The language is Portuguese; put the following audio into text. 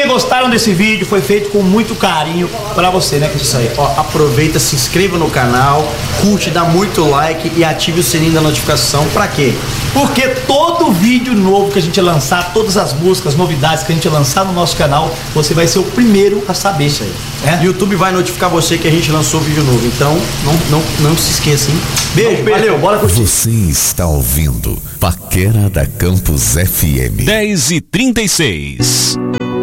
gostaram desse vídeo, foi feito com muito carinho pra você, né, Cristiano? Isso aí, ó, aproveita, se inscreva no canal, curte, dá muito like e ative o sininho da notificação. Pra quê? Porque todo vídeo novo que a gente lançar, todas as músicas, novidades que a gente lançar no nosso canal, você vai ser o primeiro a saber. Isso aí. É? YouTube vai notificar você que a gente lançou vídeo novo, então não se esqueça, hein? Beijo, valeu, bora curtir. Você está ouvindo Paquera da Campus FM. 10h36.